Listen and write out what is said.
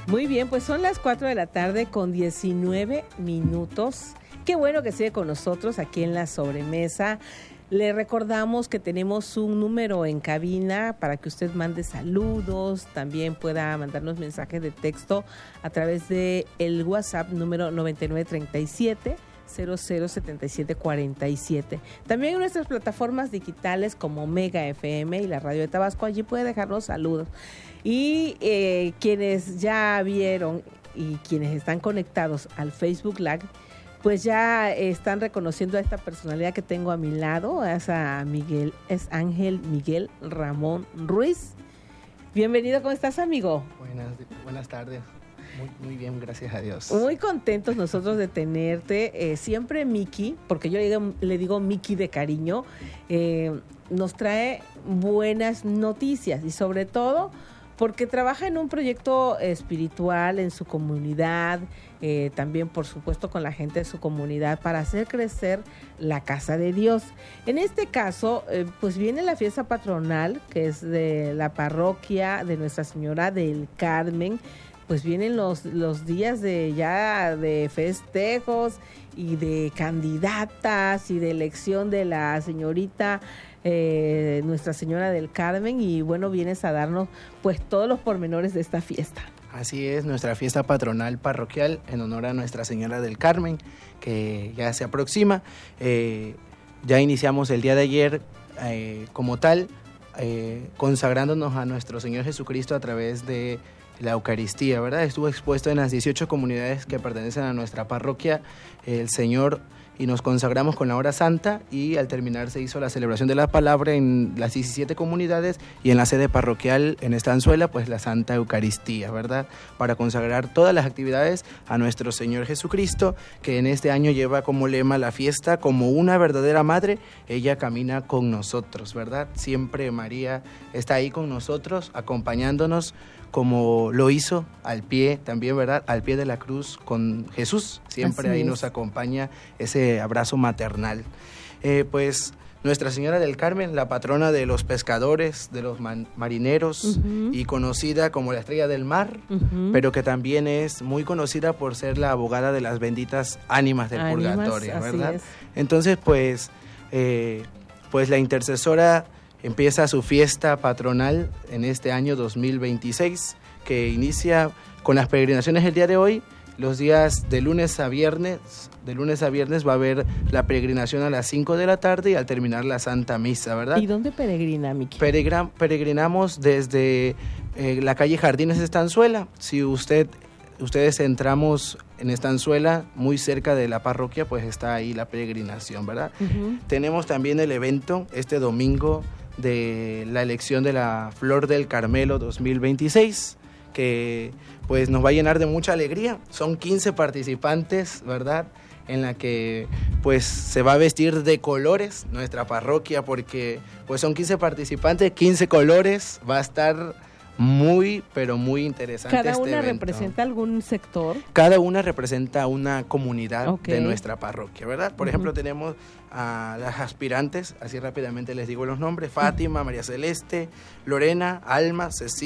Muy bien, pues son las 4 de la tarde con 19 minutos. Qué bueno que sigue con nosotros aquí en La Sobremesa. Le recordamos que tenemos un número en cabina para que usted mande saludos, también pueda mandarnos mensajes de texto a través de el WhatsApp número 9937 007747. También en nuestras plataformas digitales como Mega FM y la Radio de Tabasco, allí puede dejarnos saludos. Y quienes ya vieron y quienes están conectados al Facebook Live, pues ya están reconociendo a esta personalidad que tengo a mi lado, es Ángel Miguel Ramón Ruiz. Bienvenido, ¿cómo estás, amigo? Buenas tardes. Muy bien, gracias a Dios. Muy contentos nosotros de tenerte. Siempre Miki, porque yo le digo Miki de cariño, nos trae buenas noticias y sobre todo porque trabaja en un proyecto espiritual en su comunidad, también por supuesto con la gente de su comunidad para hacer crecer la casa de Dios. En este caso, pues viene la fiesta patronal, que es de la parroquia de Nuestra Señora del Carmen. Pues vienen los días de festejos y de candidatas y de elección de la señorita Nuestra Señora del Carmen, y bueno, vienes a darnos pues todos los pormenores de esta fiesta. Así es, nuestra fiesta patronal parroquial en honor a Nuestra Señora del Carmen, que ya se aproxima. Ya iniciamos el día de ayer como tal, consagrándonos a nuestro Señor Jesucristo a través de la Eucaristía, ¿verdad? Estuvo expuesto en las 18 comunidades que pertenecen a nuestra parroquia el Señor, y nos consagramos con la hora santa, y al terminar se hizo la celebración de la palabra en las 17 comunidades y en la sede parroquial en Estanzuela, pues la Santa Eucaristía, ¿verdad? Para consagrar todas las actividades a nuestro Señor Jesucristo, que en este año lleva como lema la fiesta: como una verdadera madre, ella camina con nosotros, ¿verdad? Siempre María está ahí con nosotros, acompañándonos, como lo hizo al pie también, ¿verdad? Al pie de la cruz con Jesús, siempre así ahí nos acompaña ese abrazo maternal. Pues Nuestra Señora del Carmen, la patrona de los pescadores, de los marineros, y conocida como la estrella del mar, pero que también es muy conocida por ser la abogada de las benditas ánimas del purgatorio, ¿verdad? Entonces, pues la intercesora empieza su fiesta patronal en este año 2026, que inicia con las peregrinaciones el día de hoy. Los días de lunes a viernes va a haber la peregrinación a las 5 de la tarde y al terminar la Santa Misa, ¿verdad? ¿Y dónde peregrina, Miki? Peregrinamos desde la calle Jardines de Estanzuela. Si ustedes entramos en Estanzuela, muy cerca de la parroquia, pues está ahí la peregrinación, ¿verdad? Tenemos también el evento este domingo de la elección de la Flor del Carmelo 2026, que pues nos va a llenar de mucha alegría. Son 15 participantes, ¿verdad? En la que pues se va a vestir de colores nuestra parroquia, porque pues son 15 participantes, 15 colores, va a estar muy, pero muy interesante. ¿Cada una evento representa algún sector? Cada una representa una comunidad de nuestra parroquia, ¿verdad? Por ejemplo, tenemos a las aspirantes, así rápidamente les digo los nombres: Fátima, María Celeste, Lorena, Alma, Cecilia,